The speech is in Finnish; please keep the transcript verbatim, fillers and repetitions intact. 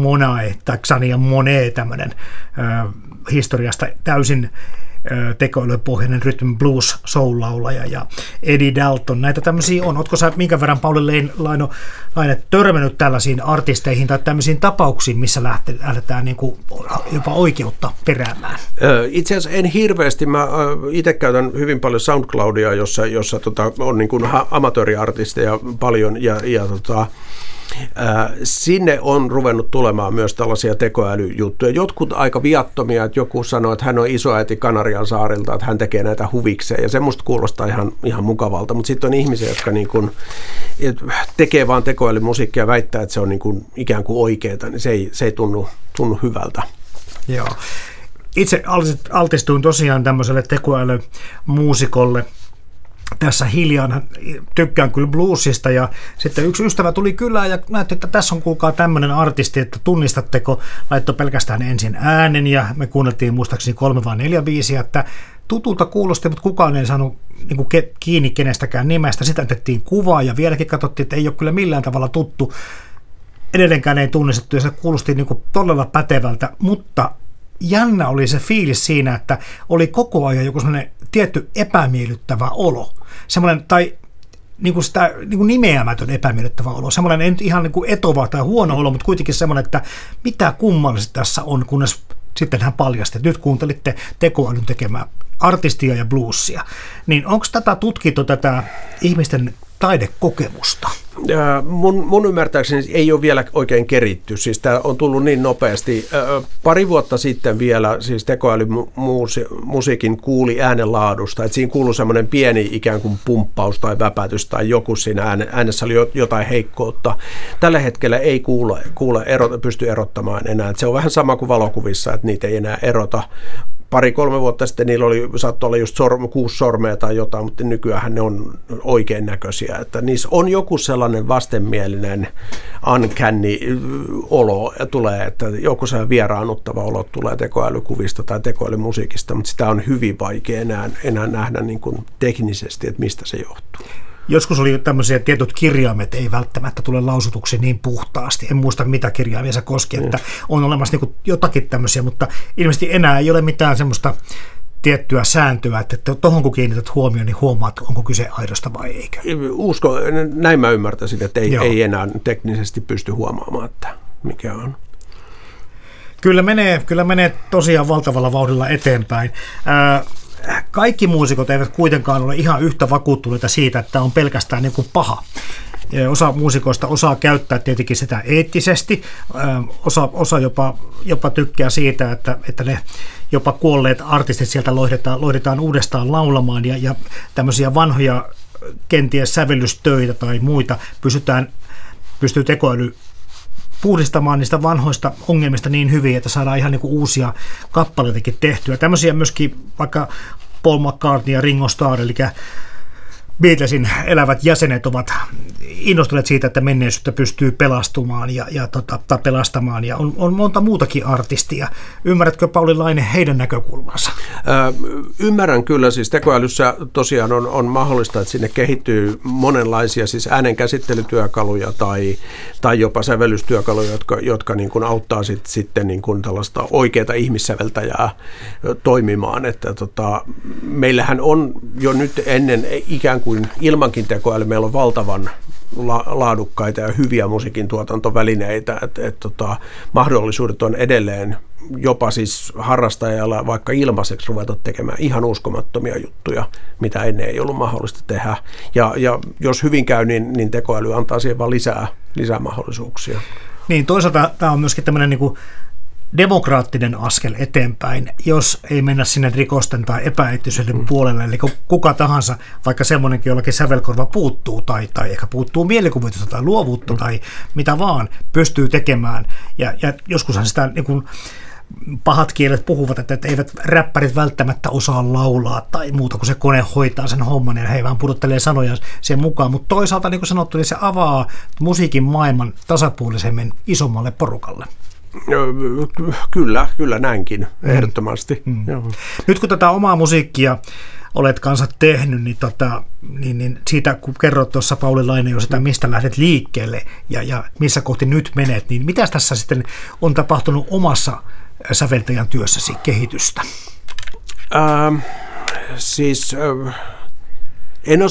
Monae tai Xania Monet, tämmöinen ö, historiasta täysin tekoälypohjainen rhythm blues soul-laulaja ja Eddie Dalton. Näitä tämmöisiä on. Ootko sä minkä verran, Pauli Laino, Laine, törmännyt tällaisiin artisteihin tai tämmöisiin tapauksiin, missä lähdetään niin kuin jopa oikeutta peräämään? Itse asiassa en hirveästi. Mä itse käytän hyvin paljon SoundCloudia, jossa, jossa tota, on niin kuin amatööriartisteja paljon ja, ja tota, Äh, sinne on ruvennut tulemaan myös tällaisia tekoälyjuttuja. Jotkut aika viattomia, että joku sanoo, että hän on isoäiti Kanarian saarilta, että hän tekee näitä huvikseen, ja semmoista kuulostaa ihan, ihan mukavalta. Mutta sitten on ihmisiä, jotka niin kun, tekee vaan tekoälymusiikkia ja väittää, että se on niin kun ikään kuin oikeaa, niin se ei, se ei tunnu, tunnu hyvältä. Joo. Itse altistuin tosiaan tämmöiselle tekoälymuusikolle. Tässä hiljaan tykkään kyllä bluesista ja sitten yksi ystävä tuli kylään ja näytti, että tässä on kuulkaa tämmöinen artisti, että tunnistatteko, laittoi pelkästään ensin äänen ja me kuunneltiin muistaakseni kolme vai neljä biisiä, että tutulta kuulosti, mutta kukaan ei saanut niin kuin kiinni kenestäkään nimestä. Sitten otettiin kuvaa ja vieläkin katsottiin, että ei ole kyllä millään tavalla tuttu. Edelleenkään ei tunnistettu ja se kuulosti niin kuin todella pätevältä, mutta jännä oli se fiilis siinä, että oli koko ajan joku sellainen tietty epämiellyttävä olo. Semmoinen, tai niin kuin sitä niin kuin nimeämätön epämiellyttävä olo. Semmoinen ei nyt ihan niin kuin etova tai huono olo, mutta kuitenkin semmoinen, että mitä kummallista tässä on, kunnes sitten hän paljasti, että nyt kuuntelitte tekoälyn tekemää artistia ja bluesia. Niin onko tätä tutkittu, tätä ihmisten taidekokemusta? Mun, mun ymmärtääkseni ei ole vielä oikein keritty. Siis tämä on tullut niin nopeasti. Pari vuotta sitten vielä siis tekoälymusiikin kuuli äänenlaadusta, että siinä kuului semmoinen pieni ikään kuin pumppaus tai väpätys tai joku siinä äänessä oli jotain heikkoutta. Tällä hetkellä ei kuule, kuule erota, pysty erottamaan enää. Että se on vähän sama kuin valokuvissa, että niitä ei enää erota. Pari-kolme vuotta sitten niillä oli, saattoi olla just sorme, kuusi sormea tai jotain, mutta nykyään ne on oikein näköisiä. Että niissä on joku sellainen vastenmielinen uncanny olo tulee, että joku sellainen vieraannuttava olo tulee tekoälykuvista tai tekoälymusiikista, mutta sitä on hyvin vaikea enää, enää nähdä niin kuin teknisesti, että mistä se johtuu. Joskus oli tämmöisiä tietyt kirjaimet, ei välttämättä tule lausutuksi niin puhtaasti. En muista, mitä kirjaimia se koski, että on olemassa niin jotakin tämmöisiä, mutta ilmeisesti enää ei ole mitään semmoista tiettyä sääntöä, että tuohon kun kiinnität huomioon, niin huomaat, onko kyse aidosta vai eikö. Usko, näin mä ymmärtäisin, että ei, ei enää teknisesti pysty huomaamaan, että mikä on. Kyllä menee, kyllä menee tosiaan valtavalla vauhdilla eteenpäin. Ää, Kaikki muusikot eivät kuitenkaan ole ihan yhtä vakuuttuneita siitä, että tämä on pelkästään niin kuin paha. Osa muusikoista osaa käyttää tietenkin sitä eettisesti, osa, osa jopa, jopa tykkää siitä, että, että ne jopa kuolleet artistit sieltä loihdetaan, loihdetaan uudestaan laulamaan ja, ja tämmöisiä vanhoja kenties sävellystöitä tai muita pystytään, pystyy tekoäly puhdistamaan niistä vanhoista ongelmista niin hyvin, että saadaan ihan niin kuin uusia kappaleitakin tehtyä. Tämmöisiä myöskin vaikka Paul McCartney ja Ringo Starr, eli Beatlesin elävät jäsenet ovat innostuneet siitä, että menneisyyttä pystyy pelastumaan ja, ja tota, tai pelastamaan, ja on, on monta muutakin artistia. Ymmärrätkö, Pauli Laine, heidän näkökulmansa? Ö, ymmärrän kyllä. Siis tekoälyssä tosiaan on, on mahdollista, että sinne kehittyy monenlaisia siis äänenkäsittelytyökaluja tai, tai jopa sävellystyökaluja, jotka, jotka niin kuin auttaa sit, sitten niin kuin tällaista oikeaa ihmissäveltäjää toimimaan. Että tota, meillähän on jo nyt ennen ikään kuin ilmankin tekoäly, meillä on valtavan la- laadukkaita ja hyviä musiikin tuotantovälineitä, että et, tota, mahdollisuudet on edelleen jopa siis harrastajalla vaikka ilmaiseksi ruveta tekemään ihan uskomattomia juttuja, mitä ennen ei ollut mahdollista tehdä. Ja, ja jos hyvin käy, niin, niin tekoäly antaa siihen vaan lisää, lisää mahdollisuuksia. Niin, toisaalta tämä on myöskin tämmöinen niin kuin demokraattinen askel eteenpäin, jos ei mennä sinne rikosten tai epäeettisyyden mm. puolelle. Eli kuka tahansa, vaikka semmoinenkin, jollakin sävelkorva puuttuu tai, tai ehkä puuttuu mielikuvitusta tai luovuutta mm. tai mitä vaan, pystyy tekemään. Ja, ja joskushan sitä niin kuin pahat kielet puhuvat, että, että eivät räppärit välttämättä osaa laulaa tai muuta, kun se kone hoitaa sen homman ja he vaan pudottelee sanoja sen mukaan. Mutta toisaalta, niin kuin sanottu, niin se avaa musiikin maailman tasapuolisemmin isommalle porukalle. Kyllä, kyllä näinkin, ehdottomasti. Mm. Mm. Nyt kun tätä omaa musiikkia olet kanssa tehnyt, niin, tota, niin, niin siitä kun kerroit tuossa Pauli Laine sitä, mistä lähdet liikkeelle ja, ja missä kohti nyt menet, niin mitä tässä sitten on tapahtunut omassa säveltäjän työssäsi kehitystä? Ähm, siis... Äh... En